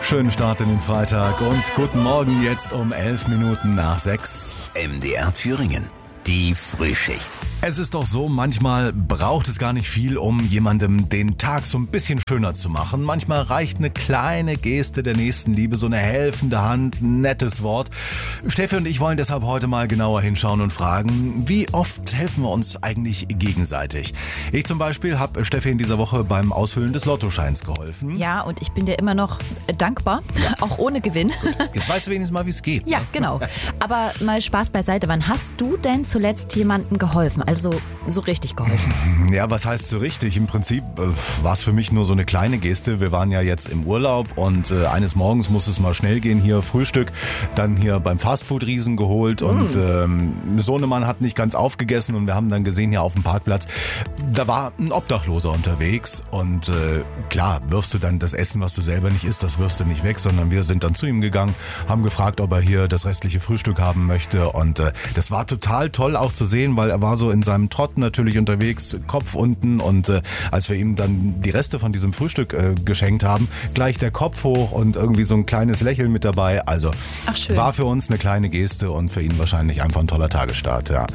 Schönen Start in den Freitag und guten Morgen jetzt um 11 Minuten nach 6. MDR Thüringen. Die Frühschicht. Es ist doch so, manchmal braucht es gar nicht viel, um jemandem den Tag so ein bisschen schöner zu machen. Manchmal reicht eine kleine Geste der Nächstenliebe, so eine helfende Hand, ein nettes Wort. Steffi und ich wollen deshalb heute mal genauer hinschauen und fragen, wie oft helfen wir uns eigentlich gegenseitig? Ich zum Beispiel habe Steffi in dieser Woche beim Ausfüllen des Lottoscheins geholfen. Ja, und ich bin dir immer noch dankbar, auch ohne Gewinn. Jetzt weißt du wenigstens mal, wie es geht. Ja, genau. Aber mal Spaß beiseite. Wann hast du denn zuletzt jemandem geholfen? Also so richtig geholfen? Ja, was heißt so richtig? Im Prinzip war es für mich nur so eine kleine Geste. Wir waren ja jetzt im Urlaub und eines Morgens musste es mal schnell gehen. Hier Frühstück, dann hier beim Fastfood-Riesen geholt und Sohnemann hat nicht ganz aufgegessen und wir haben dann gesehen hier auf dem Parkplatz, da war ein Obdachloser unterwegs und klar, wirfst du dann das Essen, was du selber nicht isst, das wirfst du nicht weg, sondern wir sind dann zu ihm gegangen, haben gefragt, ob er hier das restliche Frühstück haben möchte und das war total toll auch zu sehen, weil er war so in seinem Trott natürlich unterwegs, Kopf unten und als wir ihm dann die Reste von diesem Frühstück geschenkt haben, gleich der Kopf hoch und irgendwie so ein kleines Lächeln mit dabei. Also war für uns eine kleine Geste und für ihn wahrscheinlich einfach ein toller Tagesstart. Ja.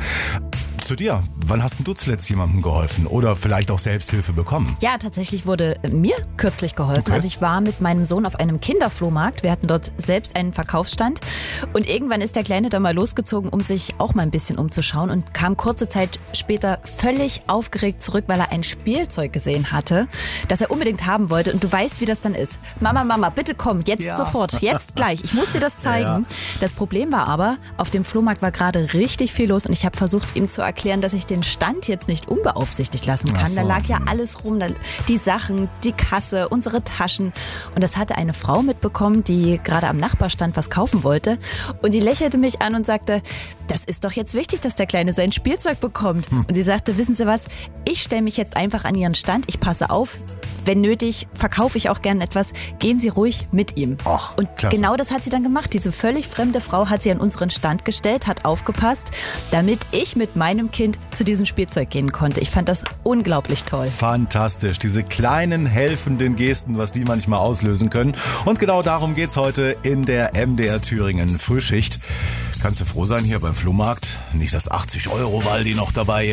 Zu dir, wann hast denn du zuletzt jemandem geholfen oder vielleicht auch Selbsthilfe bekommen? Ja, tatsächlich wurde mir kürzlich geholfen. Okay. Also ich war mit meinem Sohn auf einem Kinderflohmarkt. Wir hatten dort selbst einen Verkaufsstand und irgendwann ist der Kleine dann mal losgezogen, um sich auch mal ein bisschen umzuschauen und kam kurze Zeit später völlig aufgeregt zurück, weil er ein Spielzeug gesehen hatte, das er unbedingt haben wollte. Und du weißt, wie das dann ist. Mama, bitte komm, jetzt sofort, jetzt gleich. Ich muss dir das zeigen. Ja. Das Problem war aber, auf dem Flohmarkt war gerade richtig viel los und ich habe versucht, ihm zu erklären, dass ich den Stand jetzt nicht unbeaufsichtigt lassen kann. Da lag ja alles rum, die Sachen, die Kasse, unsere Taschen. Und das hatte eine Frau mitbekommen, die gerade am Nachbarstand was kaufen wollte. Und die lächelte mich an und sagte, das ist doch jetzt wichtig, dass der Kleine sein Spielzeug bekommt. Und sie sagte, wissen Sie was, ich stelle mich jetzt einfach an Ihren Stand, ich passe auf. Wenn nötig, verkaufe ich auch gern etwas. Gehen Sie ruhig mit ihm. Ach, und klasse. Genau das hat sie dann gemacht. Diese völlig fremde Frau hat sie an unseren Stand gestellt, hat aufgepasst, damit ich mit meinem Kind zu diesem Spielzeug gehen konnte. Ich fand das unglaublich toll. Fantastisch, diese kleinen helfenden Gesten, was die manchmal auslösen können. Und genau darum geht's heute in der MDR Thüringen Frühschicht. Kannst du froh sein hier beim Flohmarkt? Nicht das 80 € Waldi noch dabei.